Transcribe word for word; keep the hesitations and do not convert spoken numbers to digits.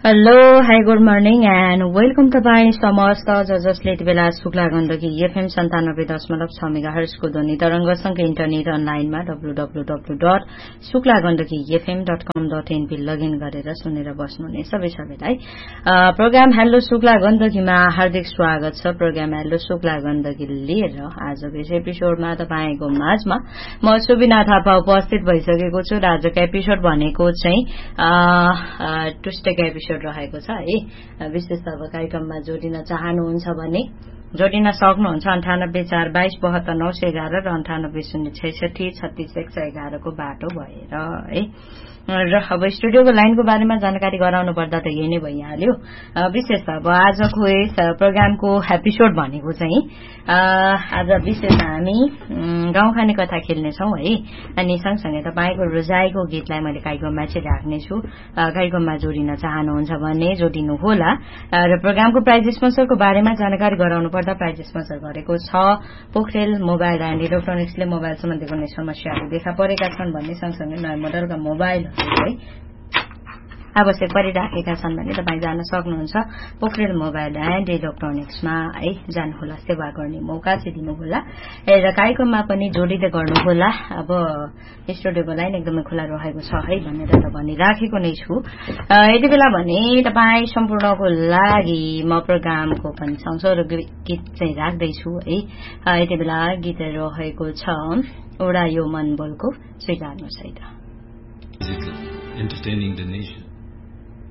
Hello, hi, good morning and welcome तपाईं समस्त ज जसले यति बेला शुक्ला गण्डकी एफएम सन्तानब्बे दशमलव छ मेगाहर्ज को ध्वनि तरंगसँगै इन्टरनेट अनलाइनमा W W W dot Shukla Gandaki FM dot कम डट एनपी लगइन गरेर सुनेर बस्नुहुने सबै सबैलाई प्रोग्राम हेलो शुक्ला गण्डकीमा हार्दिक स्वागत छ। प्रोग्राम हेलो शुक्ला गण्डकी लिएर आजको यस एपिसोडमा तपाईको माझमा म सुबिना थापा उपस्थित भइसकेको छु र आजको एपिसोड भनेको चाहिँ ट्युस्डेको एपिसोड रहेको छ है। विशेष अब कार्यक्रममा जोडिन चाहनुहुन्छ भने जोडिन सक्नुहुन्छ अन्ठानब्बे चार बाइस बहत्तर नौ सय एघार र अन्ठानब्बे शून्य छैसठी छत्तीस एक सय एघारको बाटो भएर है। र अब स्टुडियोको लाइनको बारेमा जानकारी गराउनु पर्दा त यही नै भइहाल्यो। विशेष अब आजको यस प्रोग्रामको एपिसोड भनेको चाहिँ आज विशेष हामी गाउँखाने कथा खेल्नेछौँ है। अनि सँगसँगै तपाईँको रोजाइको गीतलाई मैले कार्यक्रममा चाहिँ राख्नेछु। कार्यक्रममा जोडिन चाहनुहुन्छ भने जोडिनुहोला। र प्रोग्रामको प्राइज स्पोन्सरको बारेमा जानकारी गराउनु पर्दा प्राइज स्पोन्सर गरेको छ पोखरेल मोबाइल एन्ड इलेक्ट्रोनिक्सले मोबाइल सम्बन्धी कुनै समस्याहरू देखा परेका छन् भन्ने सँगसँगै नयाँ मोडलका मोबाइल है आवश्यक परिराखेका छन् भने तपाईँ जान सक्नुहुन्छ पोखरेल मोबाइल एन्ड इलेक्ट्रोनिक्समा है। जानुहोला, सेवा गर्ने मौका चाहिँ दिनुहोला र कार्यक्रममा पनि जोडिँदै गर्नुहोला। अब स्टुडियोको लाइन एकदमै खुला रहेको छ है भनेर त भनिराखेको नै छु। यति बेला भने तपाईँ सम्पूर्णको लागि म प्रोग्रामको पनि सँगसँगै गीत चाहिँ राख्दैछु है। यति बेला गीत रहेको छ एउटा यो मन बोलको स्वीकार्नुहोस् है त। Entertaining the nation.